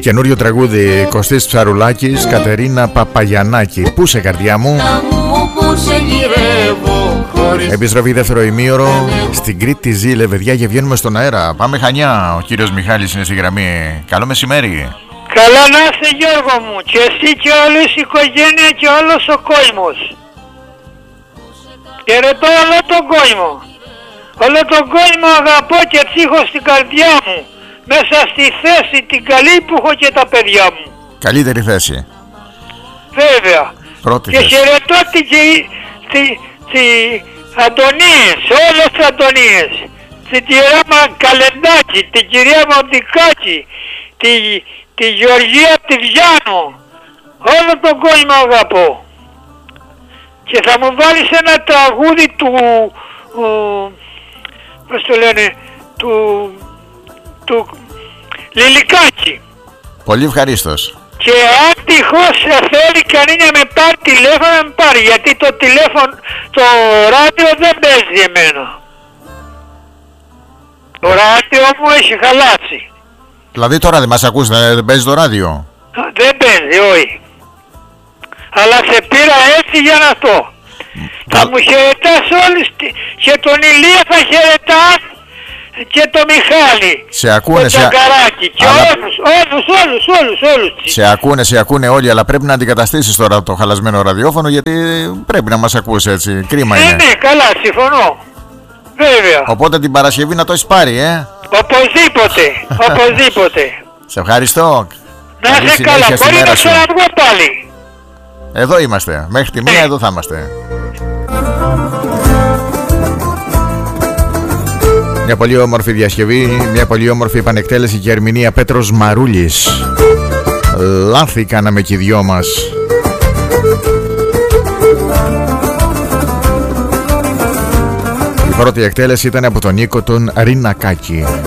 Καινούριο τραγούδι, Κωστής Ψαρουλάκης, Κατερίνα Παπαγιαννάκη. Πού σε καρδιά μου. Επιστροφή δεύτερο ημίωρο. Στην Κρήτη Ζήλε, παιδιά, και βγαίνουμε στον αέρα. Πάμε Χανιά. Ο κύριος Μιχάλης είναι στη γραμμή. Καλό μεσημέρι. Καλά να είσαι, Γιώργο μου, και εσύ και όλη η οικογένεια και όλος ο κόσμος. Χαιρετώ όλο τον κόσμο. Όλο τον κόσμο αγαπώ και τσίχω στην καρδιά μου. Μέσα στη θέση την καλή που έχω και τα παιδιά μου. Καλύτερη θέση. Βέβαια. Πρώτη και θέση. χαιρετώ την Αντωνίες, όλες τις Αντωνίες. Την κυρία Καλεντάκη, την κυρία Μοντικάκη, τη Γεωργία Τιβιάνου. Όλο τον κόσμο αγαπώ. Και θα μου βάλεις ένα τραγούδι του, πώς το λένε, του Λιλικάκη. Πολύ ευχαρίστως. Και αν τυχώς θέλει κανείς να με πάρει τηλέφωνο, να με πάρει, γιατί το τηλέφωνο, το ράδιο δεν παίζει εμένα. Το ράδιο μου έχει χαλάσει. Δηλαδή τώρα δεν μας ακούς, δεν παίζει το ράδιο. Δεν παίζει, όχι. Αλλά σε πήρα έτσι για να το. Θα μου χαιρετάς όλους και τον Ηλία θα χαιρετάς και τον Μιχάλη. Σε ακούνε, τον Τσακαράκη και αλλά... όλους. Σε ακούνε όλοι, αλλά πρέπει να αντικαταστήσεις τώρα το χαλασμένο ραδιόφωνο, γιατί πρέπει να μας ακούς έτσι. Κρίμα είναι. Ναι, καλά, συμφωνώ. Βέβαια. Οπότε την Παρασκευή να το έχεις πάρει, Οπωσδήποτε. Σε ευχαριστώ. Να είσαι καλά, μπορεί να ξαναβγώ πάλι. Εδώ είμαστε, μέχρι τη μία εδώ θα είμαστε. Μια πολύ όμορφη διασκευή, μια πολύ όμορφη επανεκτέλεση και ερμηνεία, Πέτρος Μαρούλης. Λάθη κάναμε κι οι δυο μας. Η πρώτη εκτέλεση ήταν από τον Νίκο τον Ρινακάκη.